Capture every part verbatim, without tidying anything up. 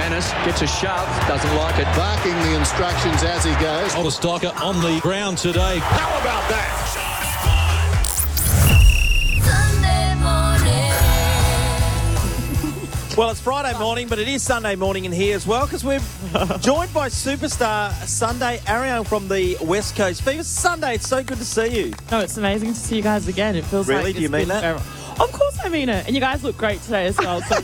Dennis gets a shove, doesn't like it. Barking the instructions as he goes. Oliver Stocker on the ground today. How about that? Well, it's Friday morning, but it is Sunday morning in here as well, because we're joined by superstar Sunday Ariel from the West Coast Fever. Sunday, it's so good to see you. No, it's amazing to see you guys again. It feels Really? like Do you it's mean been that? forever. Of course I mean it. And you guys look great today as well. So.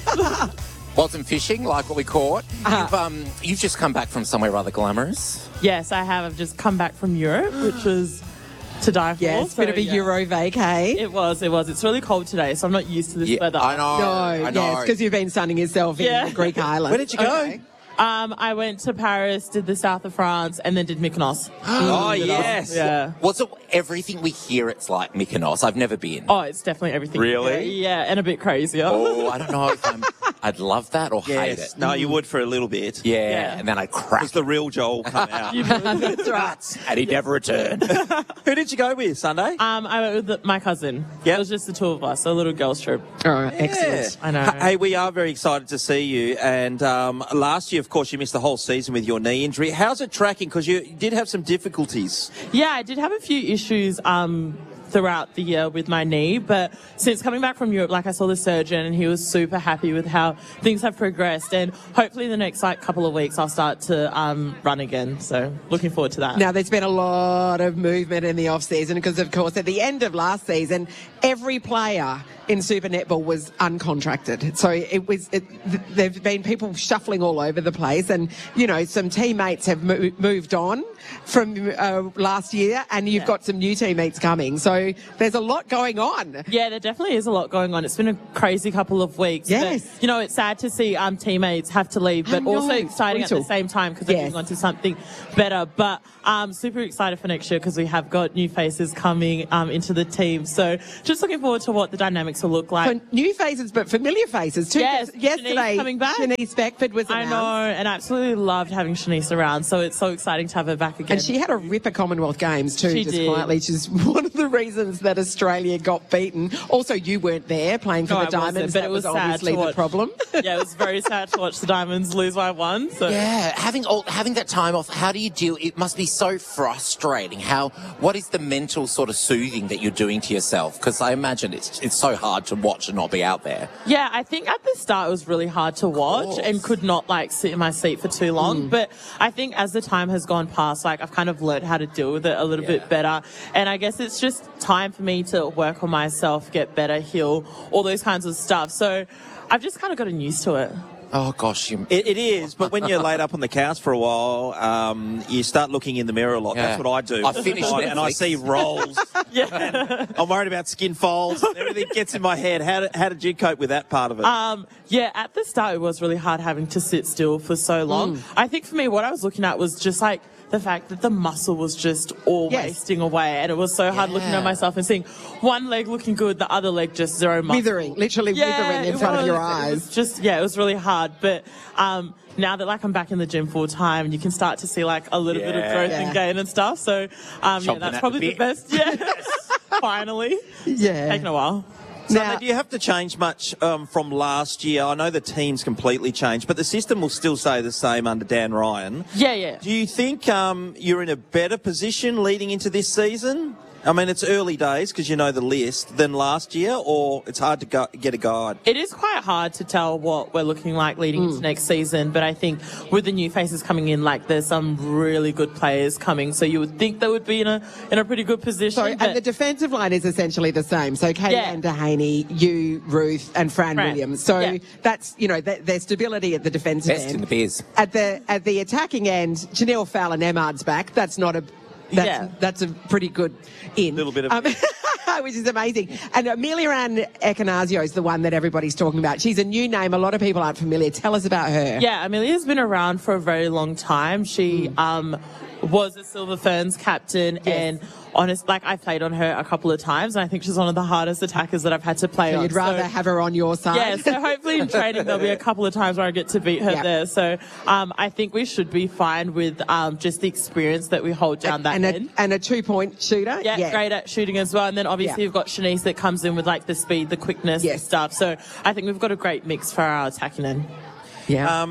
Wasn't fishing like what we caught. Uh-huh. You've, um, you've just come back from somewhere rather glamorous. Yes, I have. I've just come back from Europe, which was to die for. Yeah, it's a so, bit of a yeah. Euro vacay. It was, it was. It's really cold today, so I'm not used to this Yeah, weather. I know. No, I know. yes, because you've been sunning yourself in Yeah. the Greek island. Where did you go? Okay. Um, I went to Paris, did the south of France, and then did Mykonos. Oh, yes. Yeah. What's it, everything we hear it's like Mykonos? I've never been. Oh, it's definitely everything. Really? Yeah, and a bit crazier. Oh, I don't know if I'm, I'd love that or hate Yes. it. No, you would for a little bit. Yeah, Yeah. and then I'd crack Because the real Joel come out. That's right. and he'd never return. Who did you go with, Sunday? Um, I went with the, my cousin. Yep. It was just the two of us, a little girls' trip. Oh, excellent. I know. H- Hey, we are very excited to see you. And um, last year, of course, you missed the whole season with your knee injury. How's it tracking? Because you did have some difficulties. Yeah, I did have a few issues um, throughout the year with my knee, but since coming back from Europe, like I saw the surgeon and he was super happy with how things have progressed, and hopefully the next like couple of weeks I'll start to um, run again. So looking forward to that. Now, there's been a lot of movement in the off-season because, of course, at the end of last season, every player in Super Netball was uncontracted. So it was, it, th- there've been people shuffling all over the place, and, you know, some teammates have mo- moved on from uh, last year, and you've Yeah. got some new teammates coming. So there's a lot going on. Yeah, there definitely is a lot going on. It's been a crazy couple of weeks. Yes. But, you know, it's sad to see um, teammates have to leave, but I know. also exciting at Brutal. the same time because they're Yes. moving on to something better. But I'm super excited for next year because we have got new faces coming um, into the team. So just looking forward to what the dynamics will look like. So new faces, but familiar faces too. Yes, Yesterday, Shanice coming back. Shanice Beckford was I announced. know, and I absolutely loved having Shanice around. So it's so exciting to have her back again. And she had a ripper Commonwealth Games too, She just did. quietly. She's one of the reasons that Australia got beaten. Also, you weren't there playing for No, I the wasn't, Diamonds. but that it was sad obviously to the watch. problem. Yeah, it was very sad to watch the Diamonds lose by one. So Yeah, having all, having that time off, how do you deal? It must be so frustrating. How, what is the mental sort of soothing that you're doing to yourself? Because I imagine it's it's so hard to watch and not be out there. Yeah, I think at the start it was really hard to watch course. and could not like sit in my seat for too long. But I think as the time has gone past, like I've kind of learned how to deal with it a little Yeah. bit better. And I guess it's just time for me to work on myself, get better, heal, all those kinds of stuff. So I've just kind of gotten used to it. Oh gosh, you. It, it is, but when you're laid up on the couch for a while, um, you start looking in the mirror a lot. Yeah. That's what I do. I finished and, and I Netflix. see rolls. Yeah. I'm worried about skin folds. And everything gets in my head. How did, how did you cope with that part of it? Um, yeah, at the start it was really hard having to sit still for so long. Mm. I think for me, what I was looking at was just like the fact that the muscle was just all Yes. wasting away, and it was so hard looking Yeah. at myself and seeing one leg looking good, the other leg just zero muscle. Withering, literally withering in it front of your was. It was eyes. just yeah, it was really hard. But um, now that like I'm back in the gym full time, you can start to see like a little bit of Yeah. growth Yeah. and gain and stuff. So um, yeah, Chomping that's at probably the the bit. best. Yeah, finally, Yeah. taking a while. So Now- do you have to change much um, from last year? I know the team's completely changed, but the system will still stay the same under Dan Ryan. Yeah, yeah. Do you think um, you're in a better position leading into this season? I mean, it's early days because you know the list than last year, or it's hard to go, get a guide? It is quite hard to tell what we're looking like leading into next season, but I think with the new faces coming in, like there's some really good players coming, so you would think they would be in a in a pretty good position. So, but and the defensive line is essentially the same. So, Katie Yeah. and Dehaney, you, Ruth, and Fran, Fran. Williams. So Yeah. that's, you know, th- there's stability at the defensive Best end. in the biz. At the at the attacking end, Janelle Fowler Nemard's back. That's not a. That's, Yeah. that's a pretty good in. Little bit of- Um, which is amazing. And Amelia Ann Ecanazio is the one that everybody's talking about. She's a new name. A lot of people aren't familiar. Tell us about her. yeah, Amelia's been around for a very long time. She um was a Silver Ferns captain, and honest, like I played on her a couple of times, and I think she's one of the hardest attackers that I've had to play So on. you'd rather So- have her on your side. Yeah, so hopefully in training there'll be a couple of times where I get to beat her Yep. there. So um, I think we should be fine with um, just the experience that we hold down that and end. a, and a two-point shooter. Yeah, great at shooting as well. And then obviously Yeah. you've got Shanice that comes in with like the speed, the quickness Yes. and stuff. So I think we've got a great mix for our attacking end. Yeah. Um,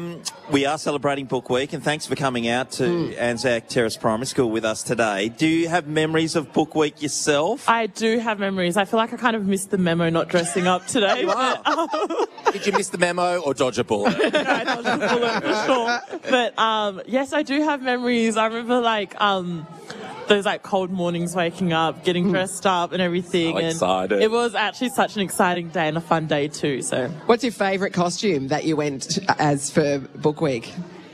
We are celebrating Book Week, and thanks for coming out to mm. Anzac Terrace Primary School with us today. Do you have memories of Book Week yourself? I do have memories. I feel like I kind of missed the memo not dressing up today. You are. But, um, Did you miss the memo or dodge a bullet? no, I dodged a bullet for sure. But um, yes, I do have memories. I remember like um, those like cold mornings, waking up, getting dressed up, and everything. So and excited. It was actually such an exciting day and a fun day too. So, What's your favourite costume that you went as for Book Week?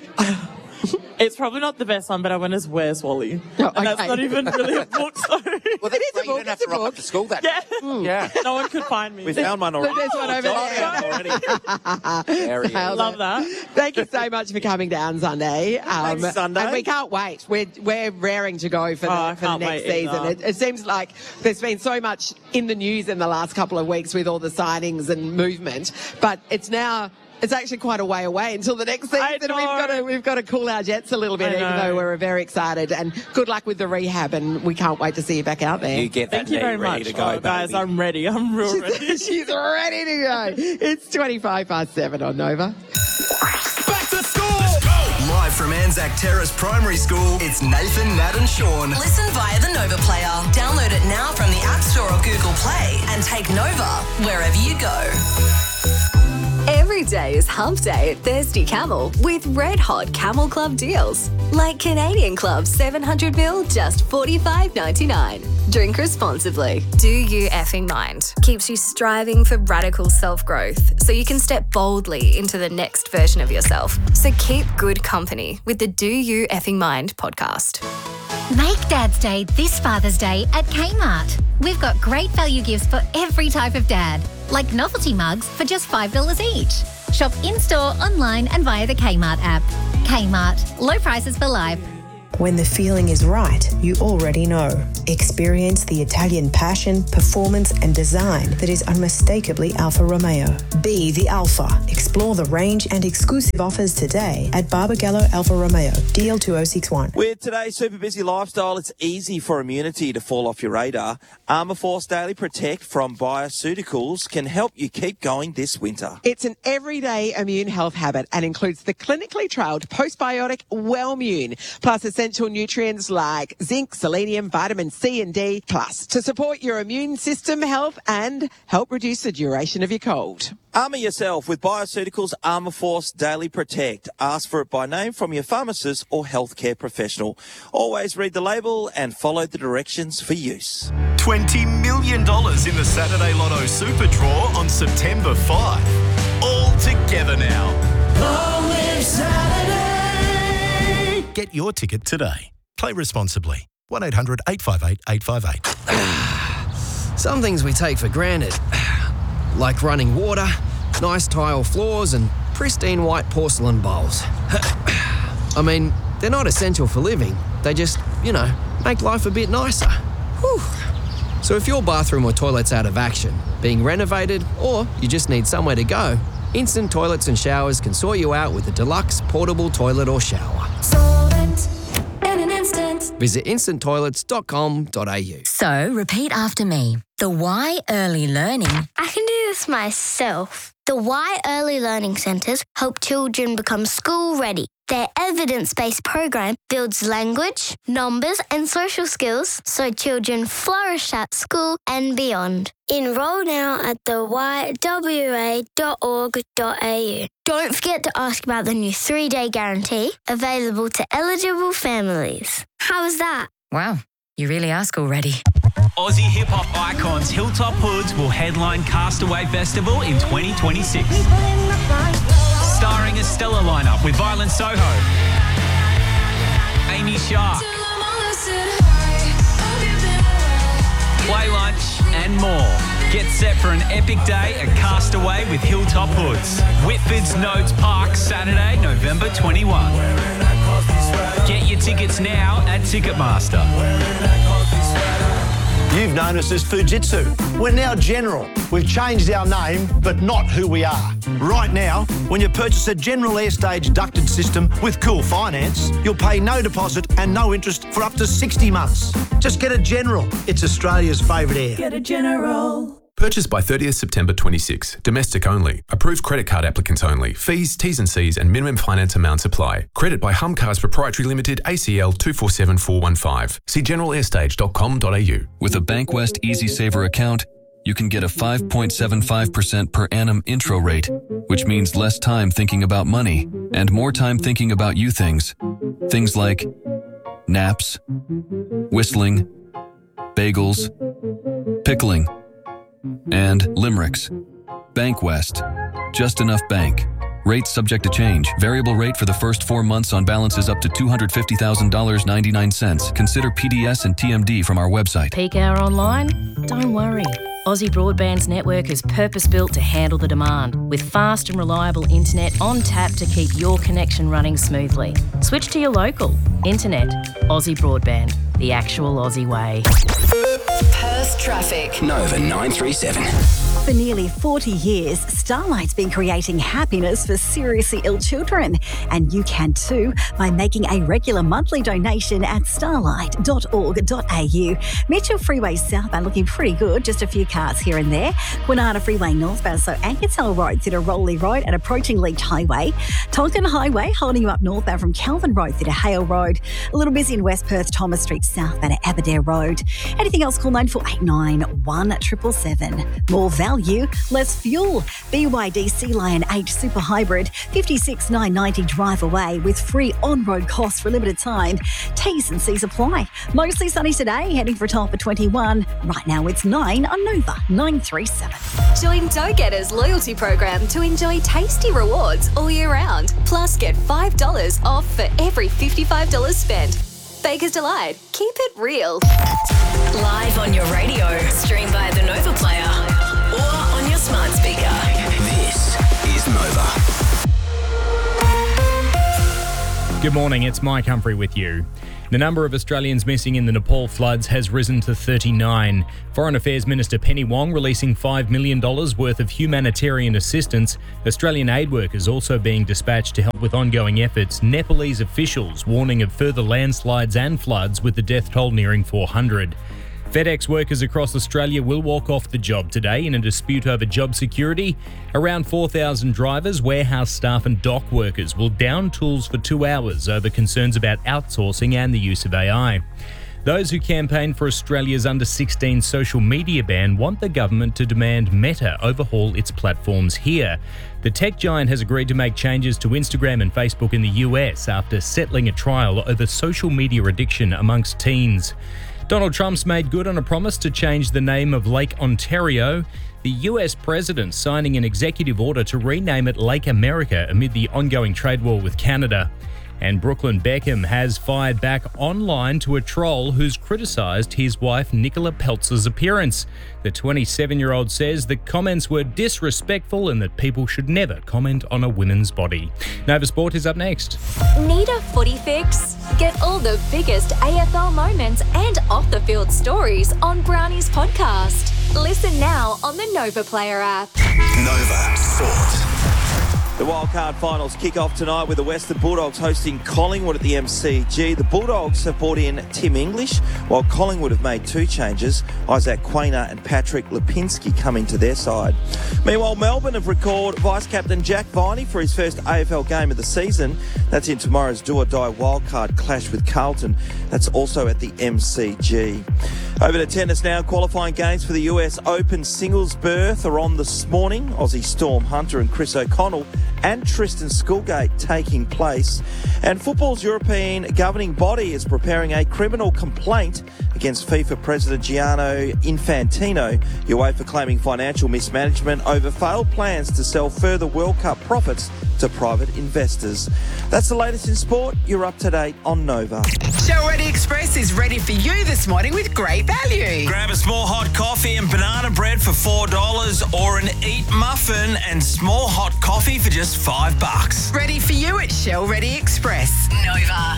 it's probably not the best one, but I went as Where's Wally? Oh, And that's okay. not even really a book, so... Well, It is a you book, don't have it's to a rock book. up to school that Yeah. day. Yeah. No one could find me. We found one already. There's one over Oh, there. already. There he is. Nailed Love it. that. Thank you so much for coming down Sunday. Um, Thanks, Sunday. And we can't wait. We're we're raring to go for the, Oh, I for the can't next wait season. either. It, it seems like there's been so much in the news in the last couple of weeks with all the signings and movement, but it's now. It's actually quite a way away until the next season. I We've know. got to we've got to cool our jets a little bit, I even know. though we're very excited. And good luck with the rehab. And we can't wait to see you back out there. You get that Thank you knee very ready much. to go, Oh, guys, baby. I'm ready. I'm real ready. She's ready to go. It's twenty-five past seven on Nova. Back to school! Live from Anzac Terrace Primary School, it's Nathan, Nat and Sean. Listen via the Nova player. Download it now from the App Store or Google Play and take Nova wherever you go. Every day is hump day at Thirsty Camel with red hot Camel Club deals. Like Canadian Club seven hundred mil, just forty-five ninety-nine. Drink responsibly. Do You Effing Mind keeps you striving for radical self-growth so you can step boldly into the next version of yourself. So keep good company with the Do You Effing Mind podcast. Make Dad's Day this Father's Day at Kmart. We've got great value gifts for every type of dad, like novelty mugs for just five dollars each. Shop in-store, online and via the Kmart app. Kmart, low prices for life. When the feeling is right, you already know. Experience the Italian passion, performance and design that is unmistakably Alfa Romeo. Be the Alfa. Explore the range and exclusive offers today at Barbagallo Alfa Romeo, D L two oh six one. With today's super busy lifestyle, it's easy for immunity to fall off your radar. Armour Force Daily Protect from Bioceuticals can help you keep going this winter. It's an everyday immune health habit and includes the clinically trialled postbiotic Wellmune, plus essential nutrients like zinc, selenium, vitamin C and D, plus to support your immune system health and help reduce the duration of your cold. Armour yourself with Bioceuticals Armour Force Daily Protect. Ask for it by name from your pharmacist or healthcare professional. Always read the label and follow the directions for use. twenty million dollars in the Saturday Lotto Super Draw on September fifth. All together now. Long live Saturday! Get your ticket today. Play responsibly. one eight hundred eight five eight eight five eight. Some things we take for granted, like running water, nice tile floors and pristine white porcelain bowls. I mean, they're not essential for living. They just, you know, make life a bit nicer. Whew. So if your bathroom or toilet's out of action, being renovated, or you just need somewhere to go, Instant Toilets and Showers can sort you out with a deluxe portable toilet or shower. Solvent in an instant. Visit instant toilets dot com dot a u. So, repeat after me. The Y Early Learning. I can do this myself. The Y Early Learning Centres help children become school ready. Their evidence-based program builds language, numbers and social skills so children flourish at school and beyond. Enroll now at the y w a dot org dot a u. Don't forget to ask about the new three-day guarantee available to eligible families. How was that? Wow, you really are school ready. Aussie hip-hop icons Hilltop Hoods will headline Castaway Festival in twenty twenty-six. Starring a stellar lineup with Violent Soho, Amy Shark, Play Lunch and more. Get set for an epic day at Castaway with Hilltop Hoods. Whitford's Nodes Park, Saturday, November twenty-first. Get your tickets now at Ticketmaster. You've known us as Fujitsu. We're now General. We've changed our name, but not who we are. Right now, when you purchase a General Airstage ducted system with Cool Finance, you'll pay no deposit and no interest for up to sixty months. Just get a General. It's Australia's favourite air. Get a General. Purchase by thirtieth September twenty-six. Domestic only. Approved credit card applicants only. Fees, T's and C's and minimum finance amounts apply. Credit by Hum Cars Proprietary Limited, A C L two four seven four one five. See general airstage dot com dot a u. With a Bankwest Easy Saver account, you can get a five point seven five percent per annum intro rate, which means less time thinking about money and more time thinking about you things. Things like naps, whistling, bagels, pickling, and limericks. Bankwest. Just enough bank. Rates subject to change. Variable rate for the first four months on balances up to two hundred fifty thousand dollars and ninety-nine cents. Consider P D S and T M D from our website. Peak hour online? Don't worry. Aussie Broadband's network is purpose-built to handle the demand, with fast and reliable internet on tap to keep your connection running smoothly. Switch to your local. Internet. Aussie Broadband. The actual Aussie way. Perth traffic. Nova nine three seven. For nearly forty years, Starlight's been creating happiness for seriously ill children. And you can too by making a regular monthly donation at starlight dot org dot a u. Mitchell Freeway southbound looking pretty good, just a few cars here and there. Kwinana Freeway northbound, so Ankertel Road through to Rolly Road and approaching Leach Highway. Tonkin Highway holding you up northbound from Calvin Road through to Hale Road. A little busy in West Perth, Thomas Street southbound at Aberdare Road. Anything else, call nine four eight nine, one seven seven seven. More value, less fuel. B Y D Sea Lion H Super Hybrid, fifty-six thousand nine hundred ninety drive away with free on-road costs for a limited time. T's and C's apply. Mostly sunny today, heading for a top of twenty-one. Right now it's nine on Nova nine three seven. Join Dough Getters loyalty program to enjoy tasty rewards all year round. Plus, get five dollars off for every fifty-five dollars spent. Baker's Delight. Keep it real. Live on your radio. Stream via the Nova Player or on your smart speaker. This is Nova. Good morning, it's Mike Humphrey with you. The number of Australians missing in the Nepal floods has risen to thirty-nine. Foreign Affairs Minister Penny Wong releasing five million dollars worth of humanitarian assistance. Australian aid workers also being dispatched to help with ongoing efforts. Nepalese officials warning of further landslides and floods with the death toll nearing four hundred. FedEx workers across Australia will walk off the job today in a dispute over job security. Around four thousand drivers, warehouse staff and dock workers will down tools for two hours over concerns about outsourcing and the use of A I. Those who campaign for Australia's under sixteen social media ban want the government to demand Meta overhaul its platforms here. The tech giant has agreed to make changes to Instagram and Facebook in the U S after settling a trial over social media addiction amongst teens. Donald Trump's made good on a promise to change the name of Lake Ontario. The U S president signing an executive order to rename it Lake America amid the ongoing trade war with Canada. And Brooklyn Beckham has fired back online to a troll who's criticised his wife Nicola Peltz's appearance. The twenty-seven-year-old says the comments were disrespectful and that people should never comment on a woman's body. Nova Sport is up next. Need a footy fix? Get all the biggest A F L moments and off-the-field stories on Brownie's podcast. Listen now on the Nova Player app. Nova Sport. The wildcard finals kick off tonight with the Western Bulldogs hosting Collingwood at the M C G. The Bulldogs have brought in Tim English, while Collingwood have made two changes. Isaac Quainer and Patrick Lipinski coming to their side. Meanwhile, Melbourne have recalled Vice-Captain Jack Viney for his first A F L game of the season. That's in tomorrow's do-or-die wildcard clash with Carlton. That's also at the M C G. Over to tennis now. Qualifying games for the U S Open singles berth are on this morning. Aussie Storm Hunter and Chris O'Connell and Tristan Schoolgate taking place. And football's European governing body is preparing a criminal complaint against FIFA President Gianni Infantino, UEFA claiming financial mismanagement over failed plans to sell further World Cup profits to private investors. That's the latest in sport. You're up to date on Nova. Show Ready Express is ready for you this morning with great value. Grab a small hot coffee and banana bread for four dollars or an Eat Muffin and small hot coffee for just five bucks. Ready for you at Shell Ready Express. Nova.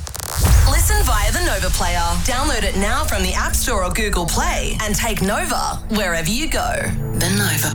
Listen via the Nova Player. Download it now from the App Store or Google Play and take Nova wherever you go. The Nova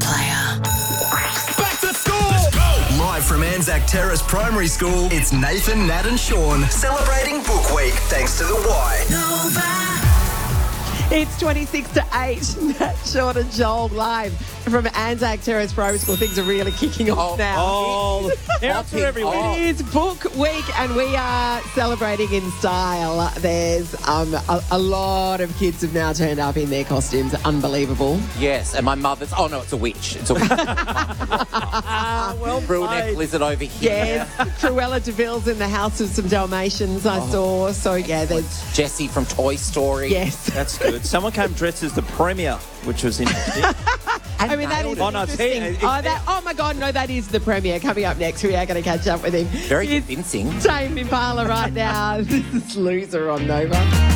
Player. Back to school! Let's go! Live from Anzac Terrace Primary School, it's Nathan, Nat and Sean celebrating Book Week thanks to the Y. Nova. It's twenty-six to eight. Matt Short and Joel live from Anzac Terrace Primary School. Things are really kicking off now. Oh, out for everyone. It is book week and we are celebrating in style. There's um, a, a lot of kids have now turned up in their costumes. Unbelievable. Yes, and my mother's... Oh, no, it's a witch. It's a witch. well Brunette lizard over here. Yes, Cruella de Vil's in the house of some Dalmatians I saw. So, yeah, there's... Jessie from Toy Story. Yes. That's good. Someone came dressed as the Premier, which was interesting. I mean, that is Oh, no, it's interesting. here. Oh, that, oh, my God, no, that is the Premier. Coming up next, we are going to catch up with him. Very It's convincing. Tame Impala right now. This is Loser on Nova.